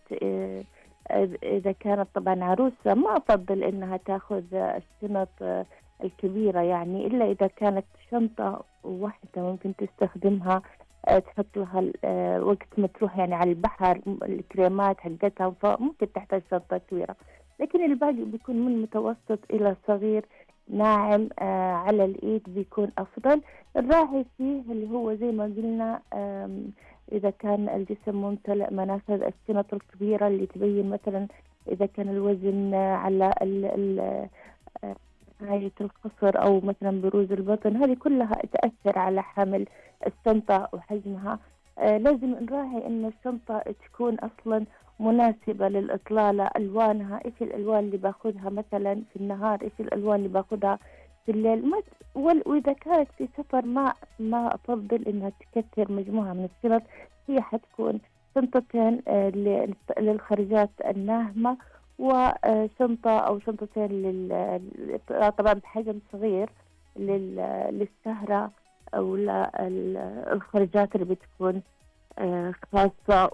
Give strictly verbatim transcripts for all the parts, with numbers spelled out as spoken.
آه، آه، إذا كانت طبعا عروسة ما أفضل إنها تاخذ الشنط آه، الكبيرة، يعني إلا إذا كانت شنطة واحدة ممكن تستخدمها، آه، تحط لها ال- آه، وقت ما تروح يعني على البحر م- الكريمات حقتها، فممكن تحتاج شنطة كبيرة. لكن الباقي بيكون من متوسط إلى صغير ناعم آه، على الإيد بيكون أفضل. الراعي فيه اللي هو زي ما قلنا، آم، إذا كان الجسم ممتلئ منافذ الشنط الكبيرة اللي تبين مثلا إذا كان الوزن آه، على ال ال آه، نهاية الخصر أو مثلا بروز البطن، هذه كلها تأثر على حمل الشنطة وحجمها. آه لازم نراعي أن الشنطة تكون أصلا مناسبة للإطلالة، ألوانها إيش الألوان اللي باخذها مثلا في النهار، إيش الألوان اللي باخذها في الليل. ما ت- وال- وإذا كانت في سفر ما ما أفضل إنها تكثر مجموعة من الشنط. هي حتكون شنطتين آه ل- للخرجات الناعمة، وشنطة أو شنطتين لل... طبعا بحجم صغير لل... للسهرة أو للخرجات اللي بتكون آه، خاصة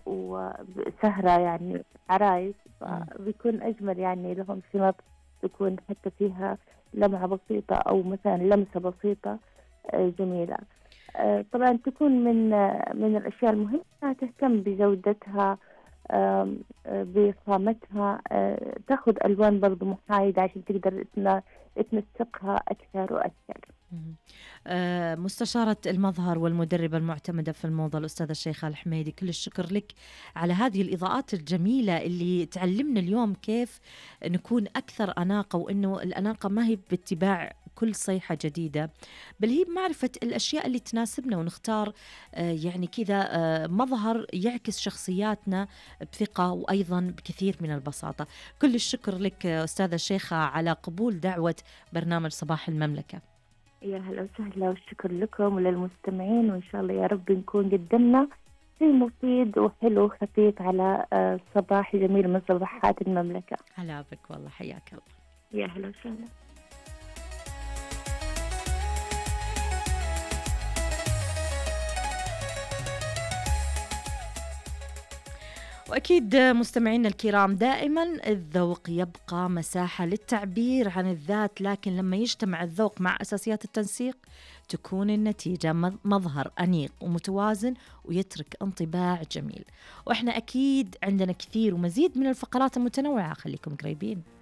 وسهرة يعني عرايس، مم. فبيكون أجمل يعني لهم شنط تكون حتى فيها لمعة بسيطة أو مثلا لمسة بسيطة آه، جميلة. آه، طبعا تكون من آه، من الأشياء المهمة إنها تهتم بجودتها، آم، آه، بخامتها، آه، تاخذ ألوان برضو محايدة عشان تقدر تنا- تنسقها أكثر وأكثر. مم. آه، مستشارة المظهر والمدربة المعتمدة في الموضة الأستاذة الشيخة الحميدي، كل الشكر لك على هذه الإضاءات الجميلة اللي تعلمنا اليوم كيف نكون أكثر أناقة، وإنه الأناقة ما هي باتباع كل صيحة جديدة، بل هي بمعرفة الأشياء اللي تناسبنا ونختار آه، يعني كذا آه، مظهر يعكس شخصياتنا بثقة وأيضا بكثير من البساطة. كل الشكر لك آه، أستاذة الشيخة على قبول دعوة برنامج صباح المملكة. يا هلا وسهلا، والشكر لكم وللمستمعين، وإن شاء الله يا رب نكون قدمنا شيء مفيد وحلو خفيف على آه، صباح جميل من صباحات المملكة. هلا بك والله، حياك الله. يا هلا وسهلا. وأكيد مستمعينا الكرام، دائما الذوق يبقى مساحة للتعبير عن الذات، لكن لما يجتمع الذوق مع أساسيات التنسيق تكون النتيجة مظ- مظهر أنيق ومتوازن ويترك انطباع جميل. وإحنا أكيد عندنا كثير ومزيد من الفقرات المتنوعة، خليكم قريبين.